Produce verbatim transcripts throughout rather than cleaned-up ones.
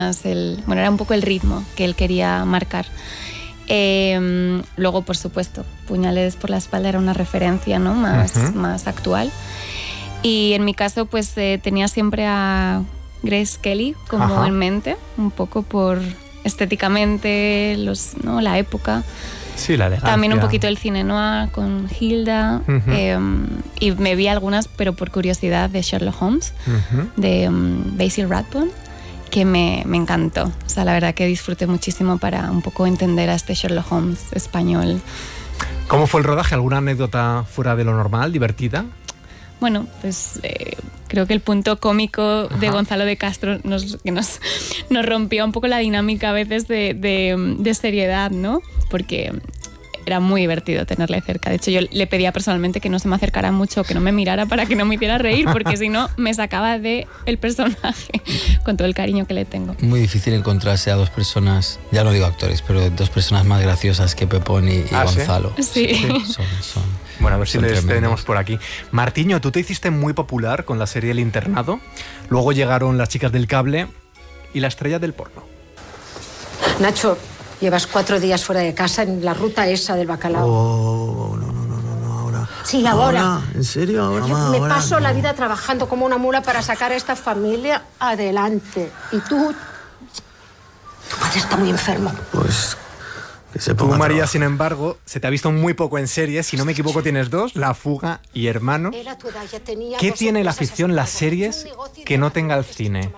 el, bueno, era un poco el ritmo que él quería marcar. Eh, luego, por supuesto, Puñales por la espalda era una referencia, ¿no? más, uh-huh. más actual. Y en mi caso, pues eh, tenía siempre a Grace Kelly como Ajá. en mente, un poco por estéticamente, los, ¿no? la época. Sí, la elegancia. También un poquito el cine noir con Hilda. Uh-huh. eh, y me vi algunas, pero por curiosidad, de Sherlock Holmes, uh-huh. de um, Basil Rathbone, que me, me encantó. O sea, la verdad que disfruté muchísimo para un poco entender a este Sherlock Holmes español. ¿Cómo fue el rodaje? ¿Alguna anécdota fuera de lo normal, divertida? Bueno, pues eh, creo que el punto cómico Ajá. de Gonzalo de Castro nos, que nos, nos rompió un poco la dinámica a veces de, de, de seriedad, ¿no? Porque era muy divertido tenerle cerca. De hecho, yo le pedía personalmente que no se me acercara mucho, que no me mirara para que no me hiciera reír, porque si no me sacaba del personaje con todo el cariño que le tengo. Muy difícil encontrarse a dos personas, ya no digo actores, pero dos personas más graciosas que Pepón y, y ¿Ah, Gonzalo. Sí. sí. Son, son, bueno, a ver si les tremendos. tenemos por aquí. Martiño, tú te hiciste muy popular con la serie El Internado. Luego llegaron Las chicas del cable y La estrella del porno. Nacho, llevas cuatro días fuera de casa en la ruta esa del bacalao. Oh, no, no, no, no, no, ahora. Sí, ahora. ¿Ahora? ¿En serio? Ahora, Yo mamá, me ahora, paso no. la vida trabajando como una mula para sacar a esta familia adelante. Y tú... Tu padre está muy enfermo. Pues... que se Tú, ponga María, sin embargo, se te ha visto muy poco en series. Si no me equivoco, tienes dos, La fuga y Hermanos. ¿Qué tiene la ficción, las series, que no tenga el cine?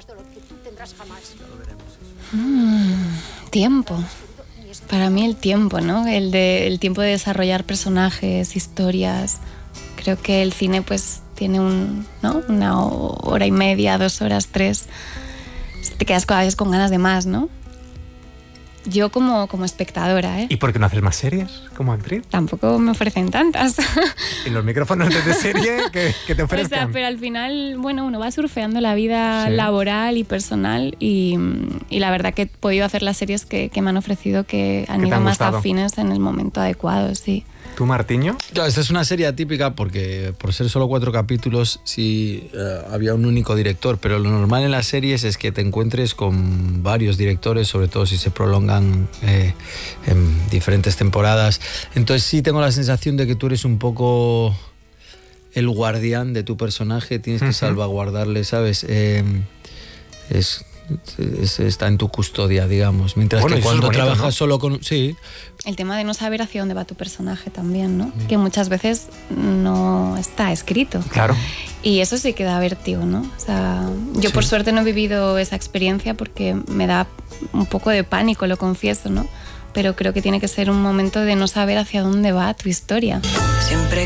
Mm, tiempo. Para mí el tiempo, ¿no? El, de, el tiempo de desarrollar personajes, historias. Creo que el cine pues tiene un, ¿no? una hora y media, dos horas, tres. Te quedas cada vez con ganas de más, ¿no? Yo como, como espectadora, ¿eh? ¿Y por qué no haces más series como actriz? Tampoco me ofrecen tantas. ¿Y los micrófonos de serie que, que te ofrecen? O sea, pero al final, bueno, uno va surfeando la vida sí. laboral y personal y, y la verdad que he podido hacer las series que, que me han ofrecido que han ido más gustado? afines en el momento adecuado, sí. ¿Tú, Martiño? Claro, esta es una serie atípica porque por ser solo cuatro capítulos sí uh, había un único director, pero lo normal en las series es que te encuentres con varios directores, sobre todo si se prolongan eh, en diferentes temporadas. Entonces sí tengo la sensación de que tú eres un poco el guardián de tu personaje, tienes que uh-huh. salvaguardarle, ¿sabes? Eh, es... Es, está en tu custodia, digamos. Mientras bueno, que cuando bonito, trabajas ¿no? solo con... Sí. El tema de no saber hacia dónde va tu personaje también, ¿no? Mm. Que muchas veces no está escrito. Claro. Y eso sí que da vértigo, ¿no? O sea, yo sí. por suerte no he vivido esa experiencia porque me da un poco de pánico, lo confieso, ¿no? Pero creo que tiene que ser un momento de no saber hacia dónde va tu historia. Siempre